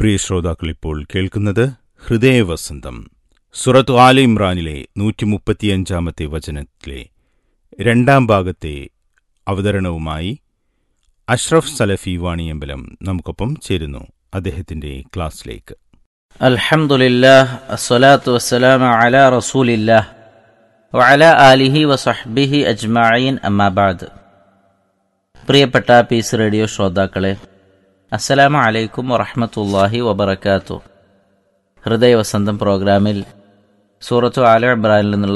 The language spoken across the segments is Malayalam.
പ്രിയ ശ്രോതാക്കൾ, ഇപ്പോൾ കേൾക്കുന്നത് ഹൃദയവസന്തം. സൂറത്ത് ആല ഇമ്രാനിലെ 135 വചനത്തിലെ രണ്ടാം ഭാഗത്തെ അവതരണവുമായി അഷ്റഫ് സലഫി വാണിയമ്പലം നമുക്കൊപ്പം ചേരുന്നു. അദ്ദേഹത്തിന്റെ ക്ലാസ്സിലേക്ക്. അൽഹംദുലില്ലാഹ് അസ്സലാത്തു വസ്സലാമു അലാ റസൂലില്ലാഹ് വഅലാ ആലിഹി വസഹ്ബിഹി അജ്മഈൻ, അമ്മാ ബഅദ്. പ്രിയപ്പെട്ട പീസ് റേഡിയോ ശ്രോതാക്കളെ, അസ്സലാമു അലൈക്കും വറഹ്മത്തുള്ളാഹി വബറകാതുഹു. ഹൃദയവസന്തം പ്രോഗ്രാമിൽ സൂറത്തു ആല ഇമ്രാനിൽ നിന്നുള്ള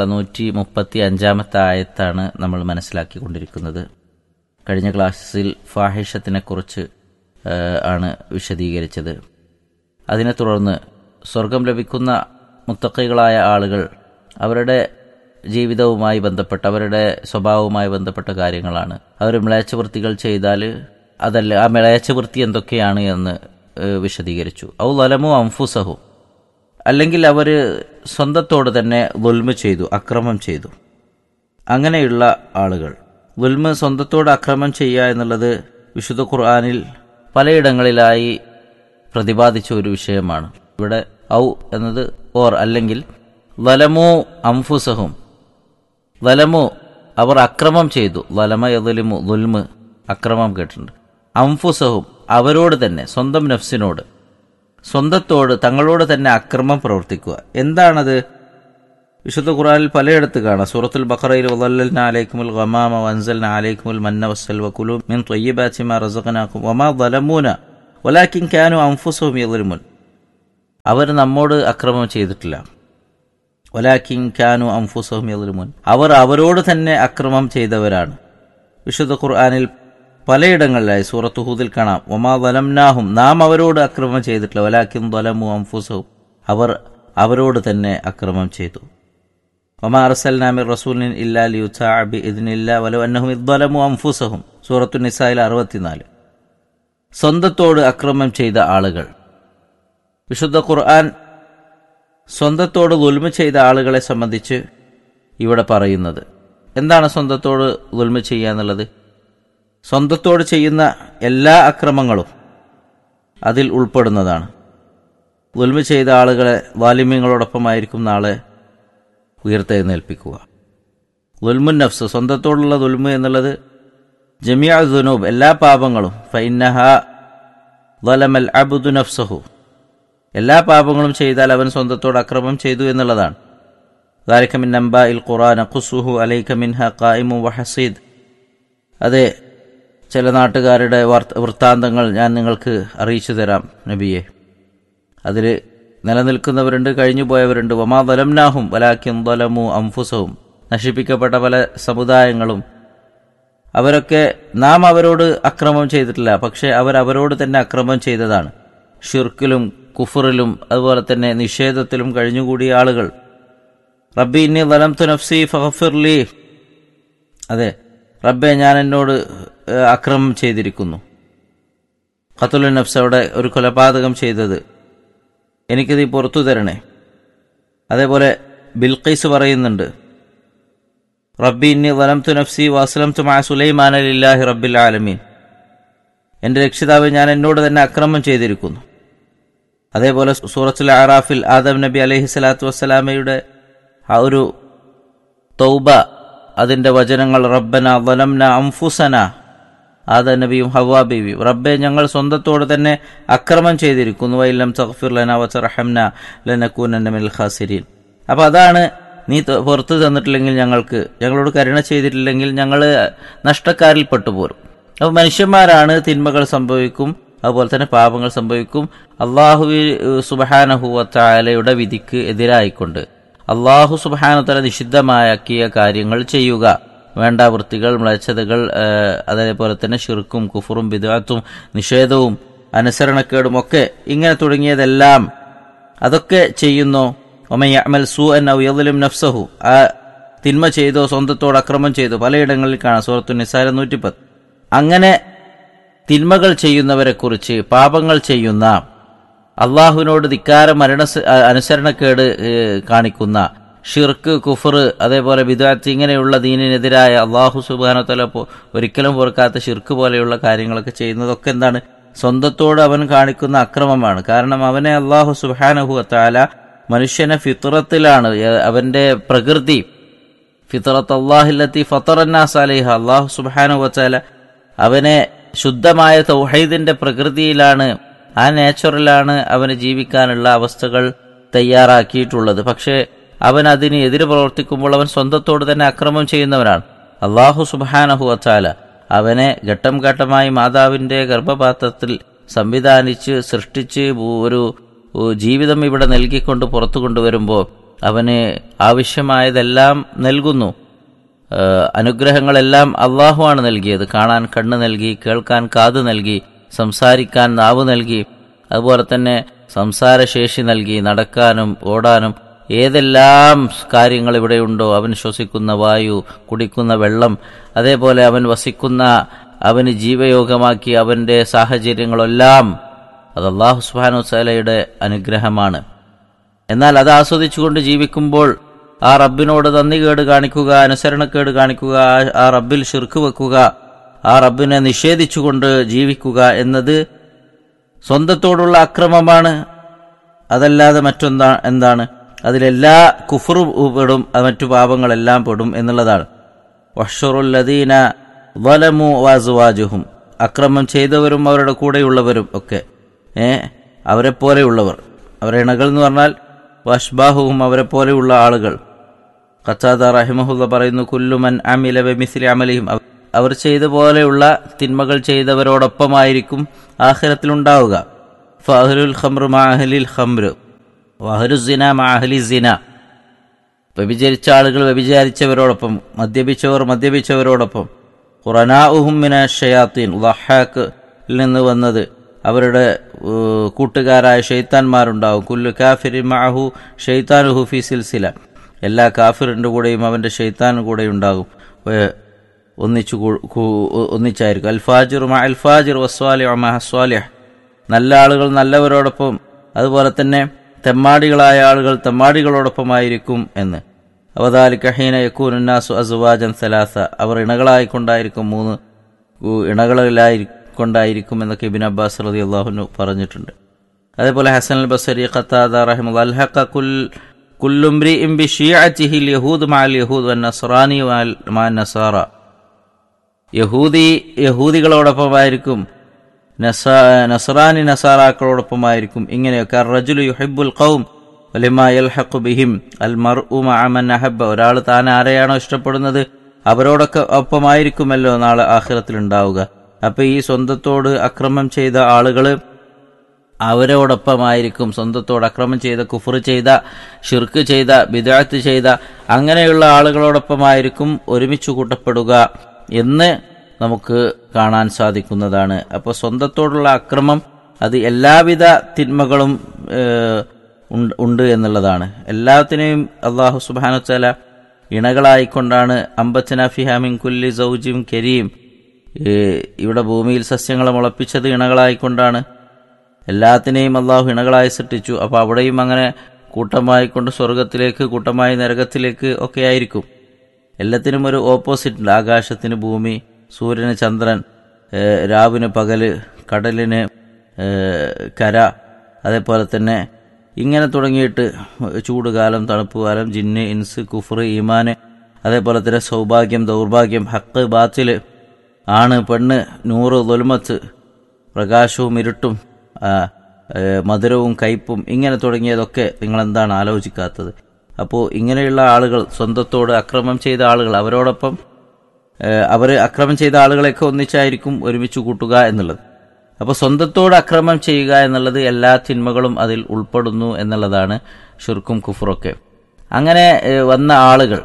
135 ആയത്താണ് നമ്മൾ മനസ്സിലാക്കിക്കൊണ്ടിരിക്കുന്നത്. കഴിഞ്ഞ ക്ലാസ്സിൽ ഫാഹിഷത്തിനെക്കുറിച്ച് ആണ് വിശദീകരിച്ചത്. അതിനെ തുടർന്ന് സ്വർഗം ലഭിക്കുന്ന മുത്തഖികളായ ആളുകൾ അവരുടെ ജീവിതവുമായി ബന്ധപ്പെട്ട, അവരുടെ സ്വഭാവവുമായി ബന്ധപ്പെട്ട കാര്യങ്ങളാണ്. അവർ മ്ലേച്ഛവൃത്തികൾ ചെയ്താൽ അതല്ല, ആ മ്ലേച്ഛവൃത്തി എന്തൊക്കെയാണ് എന്ന് വിശദീകരിച്ചു. ഔ ലലമു അൻഫുസഹു, അല്ലെങ്കിൽ അവർ സ്വന്തത്തോട് തന്നെ ദുൽമ ചെയ്തു, അക്രമം ചെയ്തു. അങ്ങനെയുള്ള ആളുകൾ, ദുൽമ, സ്വന്തത്തോട് അക്രമം ചെയ്യുക എന്നുള്ളത് വിശുദ്ധ ഖുർആനിൽ പലയിടങ്ങളിലായി പ്രതിപാദിച്ച ഒരു വിഷയമാണ്. ഇവിടെ ഔ എന്നത് ഓർ, അല്ലെങ്കിൽ ലലമു അൻഫുസഹും, ലലമു അവർ അക്രമം ചെയ്തു. ലലമ യദ്ലിമു, ദുൽമ് അക്രമം കേട്ടിട്ടുണ്ട്. അൻഫുസഹും അവരോട് തന്നെ, സ്വന്തം നഫ്സിനോട്, സ്വന്തത്തോട്, തങ്ങളോട് തന്നെ അക്രമം പ്രവർത്തിക്കുക. എന്താണത്? വിശുദ്ധ ഖുർആനിൽ പലയിടത്ത് കാണാം. സൂറത്തുൽ ബഖറയിൽ വദല്ലൽനാ അലൈക്കുമുൽ ഗമാമ വഅൻസൽനാ അലൈക്കുമുൽ മന്ന വസ്സൽവ കുലൂ മിൻ ത്വയ്യിബാതി മാ റസഖനാകും വമാ ദലമൂന വലാകിൻ കാനൂ അൻഫുസഹും യദ്ലിമൂൻ. അവർ നമ്മോട് അക്രമം ചെയ്തിട്ടില്ല. വലാകിൻ കാനൂ അൻഫുസഹും യദ്ലിമൂൻ, അവർ അവരോട് തന്നെ അക്രമം ചെയ്തവരാണ്. വിശുദ്ധ ഖുർആനിൽ പലയിടങ്ങളിലായി സൂറത്ത് ഹൂദിൽ കാണാം, വമാ ദലംനാഹും, നാം അവരോട് അക്രമം ചെയ്തിട്ടില്ല. വലാകിൻ ദലമു അൻഫുസഹും, അവർ അവരോട് തന്നെ അക്രമം ചെയ്തു. വമാ അർസൽനാ മിർ റസൂലിൻ ഇല്ലാ ലിയുതഅ ബിഇദ്നില്ലാഹി വലൗ അന്നഹും ഇദ്ദലമു അൻഫുസഹും. സൂറത്തു നിസായിൽ 64. സ്വന്തത്തോട് അക്രമം ചെയ്ത ആളുകൾ. വിശുദ്ധ ഖുർആൻ സ്വന്തത്തോട് ദുൽമ ചെയ്ത ആളുകളെ സംബന്ധിച്ച് ഇവിടെ പറയുന്നത് എന്താണ്? സ്വന്തത്തോട് ദുൽമ ചെയ്യുക എന്നുള്ളത്, സ്വന്തത്തോട് ചെയ്യുന്ന എല്ലാ അക്രമങ്ങളും അതിൽ ഉൾപ്പെടുന്നതാണ്. ദുൽമ ചെയ്ത ആളുകളെ വാലിമ്യങ്ങളോടൊപ്പമായിരിക്കും നാളെ ഉയർത്തെഴുന്നേൽപ്പിക്കുക. ദുൽമുൻ നഫ്സ്, സ്വന്തത്തോടുള്ള ദുൽമ എന്നുള്ളത് ജമിഅ ദുനൂബ്, എല്ലാ പാപങ്ങളും. ഫഇന്നഹാ ദലമൽ അബ്ദു നഫ്സഹു, എല്ലാ പാപങ്ങളും ചെയ്താൽ അവൻ സ്വന്തത്തോട് അക്രമം ചെയ്തു എന്നുള്ളതാണ്. ദാലിക മിൻ അംബാഇൽ ഖുർആൻ ഖുസ്സുഹു അലൈക മിൻഹാ ഖായിമുൻ വഹസീദ്. അതെ, ചില നാട്ടുകാരുടെ വൃത്താന്തങ്ങൾ ഞാൻ നിങ്ങൾക്ക് അറിയിച്ചു തരാം നബിയെ. അതിൽ നിലനിൽക്കുന്നവരുണ്ട്, കഴിഞ്ഞുപോയവരുണ്ട്. വമാ ദലംനാഹും വലാകിൻ ദലമു അൻഫുസഹും, നശിപ്പിക്കപ്പെട്ട പല സമുദായങ്ങളും, അവരൊക്കെ നാം അവരോട് അക്രമം ചെയ്തിട്ടില്ല, പക്ഷെ അവരോട് തന്നെ അക്രമം ചെയ്തതാണ്. ഷിർക്കിലും കുഫറിലും അതുപോലെ തന്നെ നിഷേധത്തിലും കഴിഞ്ഞുകൂടിയ ആളുകൾ. റബ്ബി ഇന്നി ദലംതു നഫ്സി ഫഗ്ഫിർലി, അതെ റബ്ബെ, ഞാൻ എന്നോട് അക്രമം ചെയ്തിരിക്കുന്നു. ഖത്ലുൻ നഫ്സ്, അവിടെ ഒരു കൊലപാതകം ചെയ്തത്, എനിക്കിത് പുറത്തു തരണേ. അതേപോലെ ബിൽഖീസ് പറയുന്നുണ്ട്, റബ്ബി ഇന്നി ദലംതു നഫ്സി വഅസ്ലംതു മഅ സുലൈമാന ലില്ലാഹി റബ്ബിൽ ആലമീൻ, എൻ്റെ രക്ഷിതാവ്, ഞാൻ എന്നോട് തന്നെ അക്രമം ചെയ്തിരിക്കുന്നു. അതേപോലെ സൂറത്തുൽ അറാഫിൽ ആദം നബി അലൈഹി സ്വലാത്തു വസ്സലാമയുടെ ആ ഒരു തൗബ, അതിൻ്റെ വചനങ്ങൾ, റബ്ബന ദലംന അൻഫുസന, ആദം നബിയും ഹവ്വാ ബീവിയും, റബ്ബെ, ഞങ്ങൾ സ്വന്തത്തോട് തന്നെ അക്രമം ചെയ്തിരിക്കുന്നു. വഇല്ലം തഗ്ഫിർ ലനാ വതർഹംനാ ലനകൂനന്ന മിനൽ ഖാസിരീൻ. അപ്പോൾ അതാണ്, നീ പുറത്തു തന്നിട്ടില്ലെങ്കിൽ, ഞങ്ങളോട് കരുണ ചെയ്തിട്ടില്ലെങ്കിൽ ഞങ്ങൾ നഷ്ടക്കാരിൽ പെട്ടുപോരും. അപ്പോൾ മനുഷ്യന്മാരാണ്, തിന്മകൾ സംഭവിക്കും, അതുപോലെ തന്നെ പാപങ്ങൾ സംഭവിക്കും. അള്ളാഹു സുബ്ഹാനഹു വ തആലയുടെ വിധിക്ക് എതിരായിക്കൊണ്ട് അള്ളാഹു സുബ്ഹാനഹു വ തആല നിഷിദ്ധമാക്കിയ കാര്യങ്ങൾ ചെയ്യുക, വേണ്ട വൃത്തികൾ, മ്ലേച്ഛതകൾ, അതേപോലെ തന്നെ ഷിർക്കും കുഫറും ബിദ്അത്തും നിഷേധവും അനുസരണക്കേടും ഒക്കെ, ഇങ്ങനെ തുടങ്ങിയതെല്ലാം അതൊക്കെ ചെയ്യുന്നു. വമൻ യഅമൽ സൂഅൻ ഔ യദ്ലിം നഫ്സഹു, ആ തിന്മ ചെയ്തോ സ്വന്തത്തോട് അക്രമം ചെയ്തോ, പലയിടങ്ങളിൽ കാണാം. സൂറത്തു നിസായിൽ 110. അങ്ങനെ തിന്മകൾ ചെയ്യുന്നവരെക്കുറിച്ച്, പാപങ്ങൾ ചെയ്യുന്ന, അള്ളാഹുവിനോട് ധിക്കാരം, അനുസരണക്കേട് കാണിക്കുന്ന, ഷിർക്ക്, കുഫർ, അതേപോലെ ബിദ്അത്ത്, ഇങ്ങനെയുള്ള ദീനിനെതിരായ, അള്ളാഹു സുബ്ഹാനഹു വ തആല ഒരിക്കലും പൊറുക്കാത്ത ഷിർക്ക് പോലെയുള്ള കാര്യങ്ങളൊക്കെ ചെയ്യുന്നതൊക്കെ എന്താണ്? സ്വന്തത്തോട് അവൻ കാണിക്കുന്ന അക്രമമാണ്. കാരണം അവനെ അല്ലാഹു സുബ്ഹാനഹു വതആല മനുഷ്യനെ ഫിത്രത്തിലാണ്, അവന്റെ പ്രകൃതി ഫിത്രത്ത് അല്ലാഹില്ലത്തി ഫത്തറന്നാസ് അലൈഹ, അല്ലാഹു സുബ്ഹാനഹു വതആല അവനെ ശുദ്ധമായ തൗഹീദിന്റെ പ്രകൃതിയിലാണ്, ആ നേച്ചറിലാണ് അവന് ജീവിക്കാനുള്ള അവസ്ഥകൾ തയ്യാറാക്കിയിട്ടുള്ളത്. പക്ഷേ അവൻ അതിന് എതിര് പ്രവർത്തിക്കുമ്പോൾ അവൻ സ്വന്തത്തോട് തന്നെ അക്രമം ചെയ്യുന്നവനാണ്. അല്ലാഹു സുബ്ഹാനഹു വതആല അവനെ ഘട്ടം ഘട്ടമായി മാതാവിന്റെ ഗർഭപാത്രത്തിൽ സംവിധാനിച്ച് സൃഷ്ടിച്ച് ഒരു ജീവിതം ഇവിടെ നൽകിക്കൊണ്ട് പുറത്തു കൊണ്ടുവരുമ്പോൾ അവന് ആവശ്യമായതെല്ലാം നൽകുന്നു. അനുഗ്രഹങ്ങളെല്ലാം അള്ളാഹുവാണ് നൽകിയത്. കാണാൻ കണ്ണ് നൽകി, കേൾക്കാൻ കാത് നൽകി, സംസാരിക്കാൻ നാവ് നൽകി, അതുപോലെ തന്നെ സംസാരശേഷി നൽകി, നടക്കാനും ഓടാനും ഏതെല്ലാം കാര്യങ്ങൾ ഇവിടെയുണ്ടോ, അവൻ ശ്വസിക്കുന്ന വായു, കുടിക്കുന്ന വെള്ളം, അതേപോലെ അവൻ വസിക്കുന്ന, അവന് ജീവയോഗമാക്കി അവന്റെ സാഹചര്യങ്ങളെല്ലാം അത് അല്ലാഹു സുബ്ഹാനഹു വതആലയുടെ അനുഗ്രഹമാണ്. എന്നാൽ അത് ആസ്വദിച്ചുകൊണ്ട് ജീവിക്കുമ്പോൾ ആ റബ്ബിനോട് നന്ദികേട് കാണിക്കുക, അനുസരണക്കേട് കാണിക്കുക, ആ റബ്ബിൽ ശിർക്ക് വെക്കുക, ആ റബ്ബിനെ നിഷേധിച്ചുകൊണ്ട് ജീവിക്കുക എന്നത് സ്വന്തത്തോടുള്ള അക്രമമാണ്. അതല്ലാതെ എന്താണ്? അതിലെല്ലാ കുഫറും പെടും, മറ്റു പാപങ്ങളെല്ലാം പെടും എന്നുള്ളതാണ്. വഹ്ശുറുൽ ലദീന ളലമു വഅസ്വാജുഹും, അക്രമം ചെയ്തവരും അവരുടെ കൂടെയുള്ളവരും ഒക്കെ അവരെ പോലെയുള്ളവർ, അവരെ ഇണകൾ എന്ന് പറഞ്ഞാൽ വഷ്ബാഹുഹും, അവരെ പോലെയുള്ള ആളുകൾ. ഖത്താദ റഹിമഹുല്ല പറയുന്നു, കുല്ലു മൻ അമില ബിമിസ്ലി അമലിഹിം, അവർ ചെയ്ത പോലെയുള്ള തിന്മകൾ ചെയ്തവരോടൊപ്പമായിരിക്കും ആഖിറത്തിലുണ്ടാവുക. ഫഅഹ്ലുൽ ഖംറു മഅ അഹ്ലിൽ ഖംറ് വഅഹ്ലുസ് സിന മഅ അഹ്ലി സിന, വ്യഭിചരിച്ച ആളുകൾ വ്യഭിചരിച്ചവരോടൊപ്പം, മദ്യപിച്ചവർ മദ്യപിച്ചവരോടൊപ്പം. ഖുറനാഉഹും മിനശ് ശയാത്തീൻ, ളഹാഖിൽ നിന്ന് വന്നത് അവരുടെ കൂട്ടുകാരായ ശൈത്താന്മാരുണ്ടാവും. കുല്ലു കാഫിരിൻ മഅഹു ശൈത്താനുഹു ഫീ സിൽസില, എല്ലാ കാഫിറിന്റെ കൂടെയും അവന്റെ ശൈത്താനും കൂടെ ഉണ്ടാകും, ഒന്നിച്ചായിരിക്കും. അൽ ഫാജിർ മഅൽ ഫാജിർ വസ്സാലിഹു മഅ സ്വാലിഹ്, നല്ല ആളുകൾ നല്ലവരോടൊപ്പം, അതുപോലെ തന്നെ തെമ്മാടികളായ ആളുകൾ തെമ്മാടികളോടൊപ്പമായിരിക്കും എന്ന്. അവദാലിക ഹീന യകൂനു നാസു അസ്വാജൻ സലാസ, അവർ ഇണകളായിക്കൊണ്ടായിരിക്കും, 3 ഇണകളായിക്കൊണ്ടായിരിക്കും എന്നൊക്കെ ഇബ്നു അബ്ബാസ് റളിയല്ലാഹു അൻഹു പറഞ്ഞിട്ടുണ്ട്. അതേപോലെ ഹസൻ അൽ ബസ്രി, ഖത്താദ റഹിമഹുല്ലാഹ്, അൽഹഖ കുല്ലു ഇംറിഇൻ ബിശിയഅതിഹി യഹൂദ് മഅൽ യഹൂദ് വന്നസ്റാനി മഅൻ നസാറ, യഹൂദികളോടൊപ്പമായിരിക്കും, നസ്റാനി നസാറാക്കളോടൊപ്പമായിരിക്കും. ഇങ്ങനെയൊക്കെ റജുലു യുഹിബ്ബുൽ ഖൗം വലിമാ യൽഹഖു ബിഹിം അൽ മർഉ മഅ മൻ അഹബ്ബ, ഒരാൾ താൻ ആരെയാണോ ഇഷ്ടപ്പെടുന്നത് അവരോടൊക്കെ ഒപ്പമായിരിക്കുമല്ലോ നാളെ ആഖിറത്തിൽ ഉണ്ടാവുക. അപ്പൊ ഈ സ്വന്തത്തോട് അക്രമം ചെയ്ത ആളുകൾ അവരോടൊപ്പമായിരിക്കും, സ്വന്തത്തോട് അക്രമം ചെയ്ത, കുഫർ ചെയ്ത, ഷിർക്ക് ചെയ്ത, ബിദ്അത്ത് ചെയ്ത അങ്ങനെയുള്ള ആളുകളോടൊപ്പമായിരിക്കും ഒരുമിച്ച് കൂട്ടപ്പെടുക എന്ന് നമുക്ക് കാണാൻ സാധിക്കുന്നതാണ്. അപ്പോൾ സ്വന്തത്തോടുള്ള അക്രമം അത് എല്ലാവിധ തിന്മകളും ഉണ്ട് എന്നുള്ളതാണ്. എല്ലാത്തിനെയും അല്ലാഹു സുബ്ഹാനഹു വതആല ഇണകളായിക്കൊണ്ടാണ്, അംബത്നാ ഫിഹാ മിൻ കുല്ലി സൗജിൻ കരീം, ഇവിടെ ഭൂമിയിൽ സസ്യങ്ങളെ മുളപ്പിച്ചത് ഇണകളായിക്കൊണ്ടാണ്. എല്ലാത്തിനെയും അല്ലാഹു ഇണകളായി സൃഷ്ടിച്ചു. അപ്പോൾ അവിടെയും അങ്ങനെ കൂട്ടമായി കൊണ്ട് സ്വർഗത്തിലേക്ക്, കൂട്ടമായി നരകത്തിലേക്ക് ഒക്കെ ആയിരിക്കും. എല്ലാത്തിനും ഒരു ഓപ്പോസിറ്റ് ഉണ്ട്. ആകാശത്തിന് ഭൂമി, സൂര്യന് ചന്ദ്രൻ, രാവിന് പകല്, കടലിന് കര, അതേപോലെ തന്നെ ഇങ്ങനെ തുടങ്ങിയിട്ട് ചൂടുകാലം, തണുപ്പുകാലം, ജിന്ന്, ഇൻസ്, കുഫർ, ഈമാന്, അതേപോലെ തന്നെ സൗഭാഗ്യം, ദൗർഭാഗ്യം, ഹക്ക്, ബാത്തില്, ആണ്, പെണ്ണ്, നൂറ്, ദുൽമത്ത്, പ്രകാശവും ഇരുട്ടും, മധുരവും കയ്പും, ഇങ്ങനെ തുടങ്ങിയതൊക്കെ നിങ്ങളെന്താണ് ആലോചിക്കാത്തത്? അപ്പോൾ ഇങ്ങനെയുള്ള ആളുകൾ, സ്വന്തത്തോട് അക്രമം ചെയ്ത ആളുകൾ, അവരോടൊപ്പം അവർ അക്രമം ചെയ്ത ആളുകളെയൊക്കെ ഒന്നിച്ചായിരിക്കും ഒരുമിച്ച് കൂട്ടുക എന്നുള്ളത്. അപ്പോൾ സ്വന്തത്തോട് അക്രമം ചെയ്യുക എന്നുള്ളത് എല്ലാ തിന്മകളും അതിൽ ഉൾപ്പെടുന്നു എന്നുള്ളതാണ് ഷിർക്കും കുഫറൊക്കെ. അങ്ങനെ വന്ന ആളുകൾ,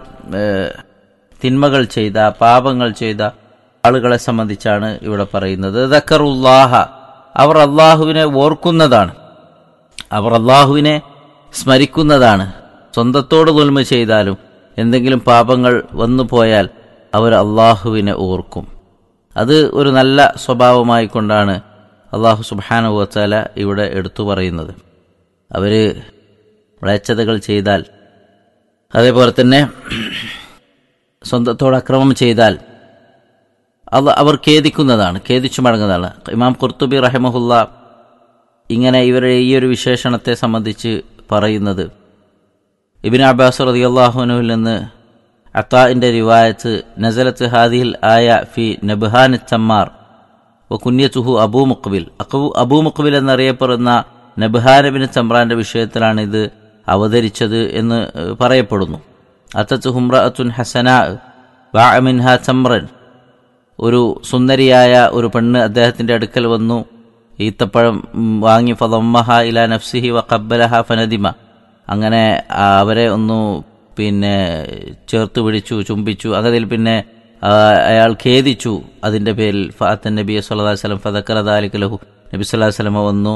തിന്മകൾ ചെയ്ത, പാപങ്ങൾ ചെയ്ത ആളുകളെ സംബന്ധിച്ചാണ് ഇവിടെ പറയുന്നത്. ദക്കറുല്ലാഹ, അവർ അള്ളാഹുവിനെ ഓർക്കുന്നതാണ്, അവർ അള്ളാഹുവിനെ സ്മരിക്കുന്നതാണ്. സ്വന്തത്തോട് ദുൽമ ചെയ്താലും എന്തെങ്കിലും പാപങ്ങൾ വന്നു പോയാൽ അവർ അള്ളാഹുവിനെ ഓർക്കും. അത് ഒരു നല്ല സ്വഭാവമായി കൊണ്ടാണ് അള്ളാഹു സുബ്ഹാനഹു വതആല ഇവിടെ എടുത്തു പറയുന്നത്. അവർ മ്ലേച്ഛതകൾ ചെയ്താൽ, അതേപോലെ തന്നെ സ്വന്തത്തോട് അക്രമം ചെയ്താൽ അവർ ഖേദിക്കുന്നതാണ്, ഖേദിച്ചു മടങ്ങുന്നതാണ്. ഇമാം ഖുർത്തുബി റഹിമഹുല്ല ഇങ്ങനെ ഇവരുടെ ഈ ഒരു വിശേഷണത്തെ സംബന്ധിച്ച് പറയുന്നത്, ഇബ്നു അബ്ബാസ് റളിയല്ലാഹു അൻഹുവിൽ നിന്ന് അത്താഇന്റെ റിവായത്ത്, നസലത്ത് ഹാദിഹിൽ ആയ ഫി നബ്ഹാൻ തമ്മാർ വ കുന്യതുഹു അബൂ മുഖ്ബിൽ, അബൂ മുഖ്ബിൽ എന്നറിയപ്പെടുന്ന നബ്ഹാൻ ഇബ്നു തമ്രാന്റെ വിഷയത്തിലാണ് ഇത് അവതരിച്ചത് എന്ന് പറയപ്പെടുന്നു. അത്തത്ത് ഹുംറഅത്തുൻ ഹസനാ ബഅ മിൻഹാ തമ്രൻ, ഒരു സുന്ദരിയായ ഒരു പെണ്ണ് അദ്ദേഹത്തിന്റെ അടുക്കൽ വന്നു, ഈത്തപ്പഴം വാങ്ങി, ഫദമ്മഹ ഇലാ നഫ്സിഹി വഖബ്ബലഹ ഫനദിമ, അങ്ങനെ അവരെ ഒന്ന് ചേർത്ത് പിടിച്ചു, ചുംബിച്ചു. അതിൽ പിന്നെ അയാൾ ഖേദിച്ചു അതിന്റെ പേരിൽ. ഫഅത്തൻ നബി സല്ലല്ലാഹു അലൈഹി വസല്ലം ഫദക്കറ ദാലിക ലഹു, നബി സല്ലല്ലാഹു അലൈഹി വസല്ലം വന്നു,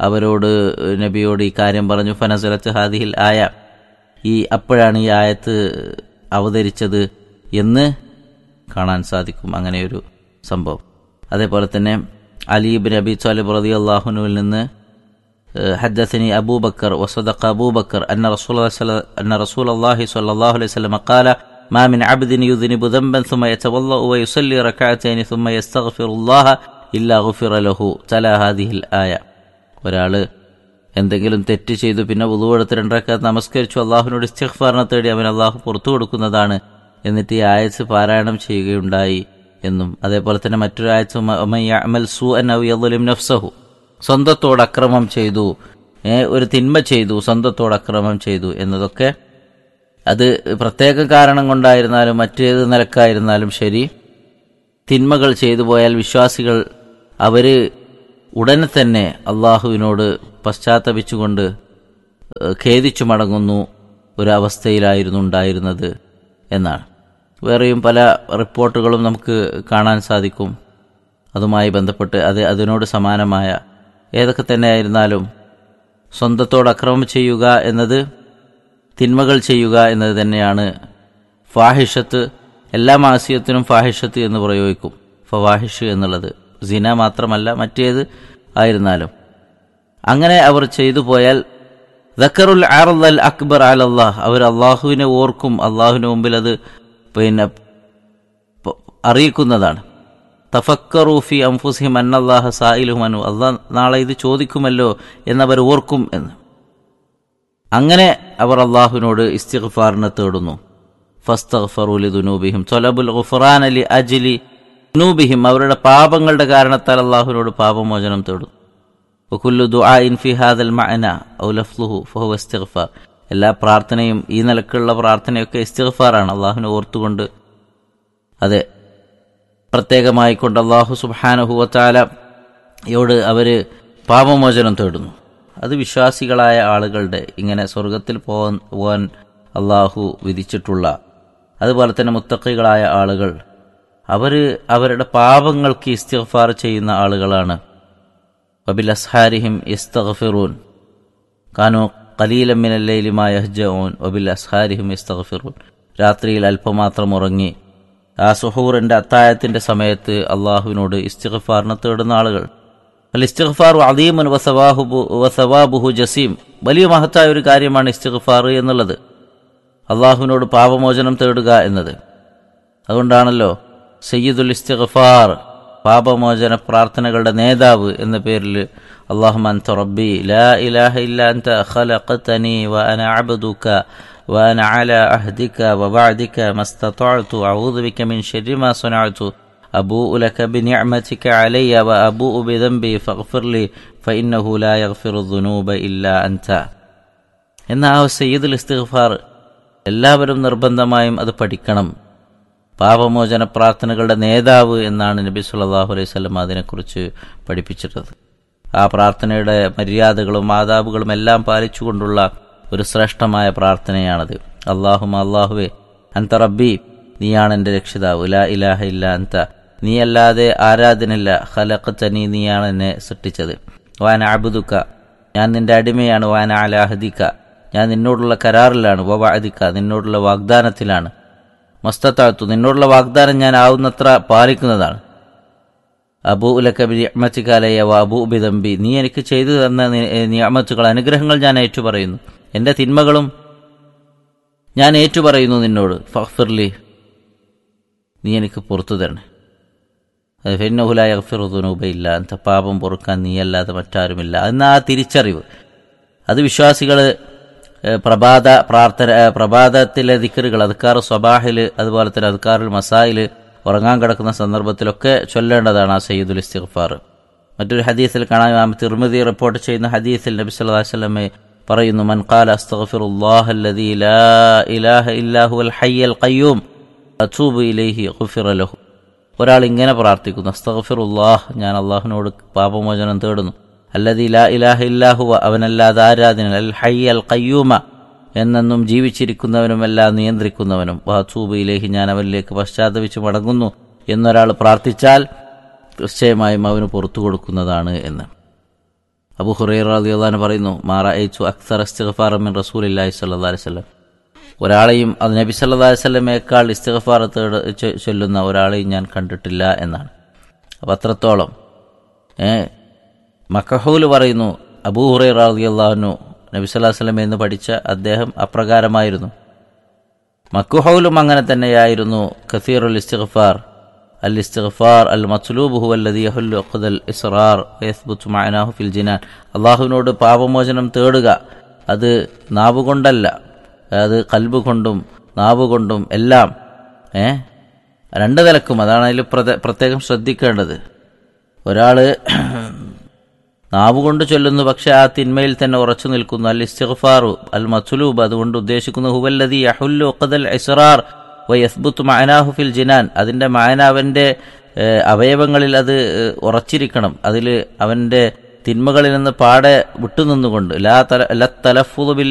നബിയോട് ഈ കാര്യം പറഞ്ഞു. ഫനസലത്ത് ഹാദിഹിൽ ആയ, അപ്പോഴാണ് ഈ ആയത്ത് അവതരിച്ചത് എന്ന് കാണാൻ സാധിക്കും. അങ്ങനെയൊരു സംഭവം. അതേപോലെ തന്നെ അലി ഇബ്നു അബി ത്വാലിബ് റളിയല്ലാഹു അൻഹുവിൽ നിന്ന് ഹദ്ദസനി അബൂബക്കർ വസദഖ അബൂബക്കർ അന്ന റസൂലുള്ളാഹി സ്വല്ലല്ലാഹു അലൈഹി വസല്ലം ഖാല മാ മിൻ അബ്ദിൻ യുദ്നിബു ദംബൻ ثم يتوضأ ويصلي ركعتين ثم يستغفر الله إلا غفر له തലാ ഹാദിഹിൽ ആയ. ഒരാള് എന്തെങ്കിലും തെറ്റ് ചെയ്തു, പിന്നെ വുളൂ എടുത്ത് 2 റക്അത്ത് നമസ്കരിച്ചു, അള്ളാഹുവിനോട് ഇസ്തിഗ്ഫാറിനെ തേടി അവൻ അള്ളാഹു പുറത്തു കൊടുക്കുന്നതാണ്. എന്നിട്ട് ഈ ആയത്ത് പാരായണം ചെയ്യുകയുണ്ടായി എന്നും. അതേപോലെ തന്നെ മറ്റൊരു ആയത്ത്, വമൻ യഅമൽ സൂഅൻ ഔ യദ്ലിം നഫ്സഹു, സ്വന്തത്തോട് അക്രമം ചെയ്തു, ഒരു തിന്മ ചെയ്തു, സ്വന്തത്തോട് അക്രമം ചെയ്തു എന്നതൊക്കെ അത് പ്രത്യേക കാരണം കൊണ്ടായിരുന്നാലും മറ്റേത് നിലക്കായിരുന്നാലും ശരി, തിന്മകൾ ചെയ്തു പോയാൽ വിശ്വാസികൾ അവര് ഉടനെ തന്നെ അള്ളാഹുവിനോട് പശ്ചാത്തപിച്ചുകൊണ്ട് ഖേദിച്ചു മടങ്ങുന്നു ഒരവസ്ഥയിലായിരുന്നു ഉണ്ടായിരുന്നത് എന്നാണ്. വേറെയും പല റിപ്പോർട്ടുകളും നമുക്ക് കാണാൻ സാധിക്കും അതുമായി ബന്ധപ്പെട്ട്. അതിനോട് സമാനമായ ഏതൊക്കെ തന്നെയായിരുന്നാലും സ്വന്തത്തോട് അക്രമം ചെയ്യുക എന്നത്, തിന്മകൾ ചെയ്യുക എന്നത് തന്നെയാണ് ഫാഹിഷത്ത്. എല്ലാ മാസിയത്തിനും ഫാഹിഷത്ത് എന്ന് പ്രയോഗിക്കും. ഫവാഹിഷ് എന്നുള്ളത് സിന മാത്രമല്ല, മറ്റേത് ആയിരുന്നാലും. അങ്ങനെ അവർ ചെയ്തു പോയാൽ ദക്കറുൽ അർദൽ അക്ബർ അലല്ലാഹ്, അവർ അള്ളാഹുവിനെ ഓർക്കും, അള്ളാഹുവിന് മുമ്പിൽ അത് അറിയിക്കുന്നതാണ്. തഫക്കറു ഫി അൻഫുസിഹിം അന്നല്ലാഹ സായിലുഹും അൻഹു, അള്ളാഹ് നാളെ ഇത് ചോദിക്കുമല്ലോ എന്നവർ ഓർക്കും എന്ന്. അങ്ങനെ അവർ അള്ളാഹുവിനോട് ഇസ്തിഗ്ഫാറിനെ തേടുന്നു. ഫസ്തഗ്ഫറു ലിദുനൂബിഹിം ത്വലബുൽ ഗുഫ്റാന ലിഅജ്ലി ദുനൂബിഹിം, അവരുടെ പാപങ്ങളുടെ കാരണത്താൽ അള്ളാഹുവിനോട് പാപമോചനം തേടുന്നു. വകുല്ലു ദുആഇൻ ഫി ഹാദൽ മഅന ഔ ലഫ്ളുഹു ഫഹുവ ഇസ്തിഗ്ഫാർ, എല്ലാ പ്രാർത്ഥനയും ഈ നിലക്കുള്ള പ്രാർത്ഥനയൊക്കെ ഇസ്തിഗ്ഫാറാണ്, അള്ളാഹുവിനെ ഓർത്തുകൊണ്ട്. അതെ, പ്രത്യേകമായി കൊണ്ട് അള്ളാഹു സുബ്ഹാനഹു വ തആലയോട് അവര് പാപമോചനം തേടുന്നു. അത് വിശ്വാസികളായ ആളുകളുടെ ഇങ്ങനെ സ്വർഗത്തിൽ പോവാൻ അള്ളാഹു വിധിച്ചിട്ടുള്ള, അതുപോലെ തന്നെ മുത്തഖികളായ ആളുകൾ അവരുടെ പാപങ്ങൾക്ക് ഇസ്തിഗ്ഫാർ ചെയ്യുന്ന ആളുകളാണ്. വബിൽ അസ്ഹാരിഹിം യസ്തഗ്ഫിറൂൻ കാനൂ ഖലീലൻ മിനൽ ലൈലി മാ യഹ്ജഊൻ വബിൽ അസ്ഹാരിഹിം യസ്തഗ്ഫിറൂൻ, രാത്രിയിൽ അല്പമാത്രം ഉറങ്ങി ആ സുഹൂറിന്റെ അത്തായത്തിന്റെ സമയത്ത് അള്ളാഹുവിനോട് ഇസ്തിഗ്ഫാറിനെ തേടുന്ന ആളുകൾ. അൽ ഇസ്തിഗ്ഫാറു അദീമുൻ വസവാബുഹു ജസീം, വലിയ മഹത്തായ ഒരു കാര്യമാണ് ഇസ്തിഗ്ഫാർ എന്നുള്ളത്, അള്ളാഹുവിനോട് പാപമോചനം തേടുക എന്നത്. അതുകൊണ്ടാണല്ലോ സയ്യിദുൽ ഇസ്തിഗ്ഫാർ, പാപമോചന പ്രാർത്ഥനകളുടെ നേതാവ് എന്ന പേരിൽ അല്ലാഹുമ്മ അൻത റബ്ബി ലാ ഇലാഹ ഇല്ല അൻത ഖലഖതനി വഅന അബ്ദുക വഅന അലാ അഹ്ദിക വബഅദിക മസ്തതഅതു അഊദു ബിക മിൻ ശർരി മാ സനഅതു അബൂഉ ലക ബിനിഅമതിക അലയ്യ വഅബൂഉ ബിദംബി ഫഗ്ഫിർ ലി ഫഇന്നഹു ലാ യഗ്ഫിറു ദുനൂബ ഇല്ലാ അൻത എന്ന ആ സയ്യിദുൽ ഇസ്തിഗ്ഫാർ എല്ലാവരും നിർബന്ധമായും അത് പഠിക്കണം. പാപമോചന പ്രാർത്ഥനകളുടെ നേതാവ് എന്നാണ് നബി സല്ലല്ലാഹു അലൈഹി വസല്ലം അതിനെക്കുറിച്ച് പഠിപ്പിച്ചിട്ടുള്ളത്. ആ പ്രാർത്ഥനയുടെ മര്യാദകളും ആദാബുകളും എല്ലാം പാലിച്ചുകൊണ്ടുള്ള ഒരു ശ്രേഷ്ഠമായ പ്രാർത്ഥനയാണത്. അല്ലാഹുവേ അൻത റബ്ബി, നീയാണ് എൻ്റെ രക്ഷിതാവ്, ലാ ഇലാഹ ഇല്ല അൻത, നീയല്ലാതെ ആരാധനില്ല, ഖലഖതനി, നീയാണ് എന്നെ സൃഷ്ടിച്ചത്, വഅന അബ്ദുക, ഞാൻ നിന്റെ അടിമയാണ്, വഅന അലാ അഹ്ദിക, ഞാൻ നിന്നോടുള്ള കരാറിലാണ്, വബഅദിക, നിന്നോടുള്ള വാഗ്ദാനത്തിലാണ്, മസ്തതഅതു, നിന്നോടുള്ള വാഗ്ദാനം ഞാൻ ആവുന്നത്ര പാലിക്കുന്നതാണ്, അബൂഉ ലക ബിനിഅമതിക അലയ്യ വഅബൂഉ ബിദംബി, നീ എനിക്ക് ചെയ്തു തന്ന നിഅമത്തുകൾ, അനുഗ്രഹങ്ങൾ ഞാൻ ഏറ്റുപറയുന്നു, എൻ്റെ തിന്മകളും ഞാൻ ഏറ്റുപറയുന്നു നിന്നോട്. ഫഗ്ഫിർലി, നീ എനിക്ക് പുറത്തു തരണേ. ഫഇന്നഹു ലാ യഗ്ഫിറു ദുനൂബ ഇല്ലാ അൻത, പാപം പൊറുക്കാൻ നീയല്ലാതെ മറ്റാരുമില്ല എന്ന ആ തിരിച്ചറിവ്, അത് വിശ്വാസികൾ പ്രഭാതത്തിലെ ദിക്റുകൾ, അദ്കാർ സ്വബാഹിൽ, അതുപോലെ തന്നെ അദ്കാറുൽ മസായിൽ, ഉറങ്ങാൻ കിടക്കുന്ന സന്ദർഭത്തിലൊക്കെ ചൊല്ലേണ്ടതാണ് ആ സയ്യിദുൽ ഇസ്തിഗ്ഫാർ. മറ്റൊരു ഹദീസിൽ കാണാം, ഇമാം തിർമിദി റിപ്പോർട്ട് ചെയ്യുന്ന ഹദീസിൽ നബി സല്ലല്ലാഹു അലൈഹി വസല്ലം പറയുന്നു, മൻ ഖാല അസ്തഗ്ഫിറുല്ലാഹല്ലദീ ലാ ഇലാഹ ഇല്ലാ ഹുവൽ ഹയ്യുൽ ഖയ്യൂം അതൂബു ഇലൈഹി ഗുഫിറ ലഹു. ഒരാൾ ഇങ്ങനെ പ്രാർത്ഥിക്കുന്നു, അസ്തഗ്ഫിറുല്ലാഹ്, ഞാൻ അള്ളാഹുവിനോട് പാപമോചനം തേടുന്നു, അല്ലദീ ലാ ഇലാഹ ഇല്ലാ ഹുവ, അവനല്ലാതെ ആരാധന, അൽ ഹയ്യുൽ ഖയ്യൂമ, എന്നെന്നും ജീവിച്ചിരിക്കുന്നവനുമെല്ലാം നിയന്ത്രിക്കുന്നവനും, വഅതൂബു ഇലൈഹി, ഞാൻ അവനിലേക്ക് പശ്ചാത്തപിച്ച് മടങ്ങുന്നു എന്നൊരാൾ പ്രാർത്ഥിച്ചാൽ തീർച്ചയായും അവന് പുറത്തു കൊടുക്കുന്നതാണ് എന്ന്. അബൂ ഹുറൈറ റളിയല്ലാഹു അൻഹു പറയുന്നു, മാ റഅയ്തു അക്സറ ഇസ്തിഗ്ഫാറ മിൻ റസൂലില്ലാഹി സ്വല്ലല്ലാഹു അലൈഹി വസല്ലം, ഒരാളെയും അത് നബി സല്ലല്ലാഹു അലൈഹി വസല്ലമയേക്കാൾ ഇസ്തിഗ്ഫാർ ചൊല്ലുന്ന ഒരാളെയും ഞാൻ കണ്ടിട്ടില്ല എന്നാണ്. അപ്പം അത്രത്തോളം. മഖഹൂൽ പറയുന്നു, അബൂ ഹുറൈറ റളിയല്ലാഹു അൻഹു നബി സല്ലല്ലാഹു അലൈഹി വസല്ലമയിൽ നിന്ന് പഠിച്ച അദ്ദേഹം അപ്രകാരമായിരുന്നു. മഖഹൂലും അങ്ങനെ തന്നെയായിരുന്നു. കസീറുൽ ഇസ്തിഗ്ഫാർ, അൽ ഇസ്തിഗ്ഫാർ അൽ മത്ലൂബ് ഹുവ അല്ലദീ യഹുല്ലു ഉഖ്ദൽ ഇസ്റാർ വയസ്ബുതു മഅനാഹു ഫിൽ ജിനാൻ. അല്ലാഹുവിനോട് പാപമോചനം തേടുക, അത് നാവുകൊണ്ടല്ല, അത് കൽബ് കൊണ്ടും നാവുകൊണ്ടും എല്ലാം, രണ്ട് നിലക്കും. അതാണ് അതിൽ പ്രത്യേകം ശ്രദ്ധിക്കേണ്ടത്. ഒരാൾ നാവുകൊണ്ട് ചൊല്ലുന്നു, പക്ഷെ ആ തിന്മയിൽ തന്നെ ഉറച്ചു നിൽക്കുന്നു. അൽ ഇസ്തിഗ്ഫാറു അൽ മത്ലൂബ്, അതുകൊണ്ട് ഉദ്ദേശിക്കുന്നത് ഹുവല്ലദീ യഹുല്ലു ഉഖ്ദൽ ഇസ്റാർ വയസ്ബുതു മഅനാഹു ഫിൽ ജിനാൻ, അതിന്റെ മഅന അവന്റെ അവയവങ്ങളിൽ അത് ഉറച്ചിരിക്കണം, അതിൽ അവന്റെ തിന്മകളിൽ നിന്ന് പാടെ വിട്ടുനിന്നുകൊണ്ട്. ലാ തലഫ്ഫുദു ബിൽ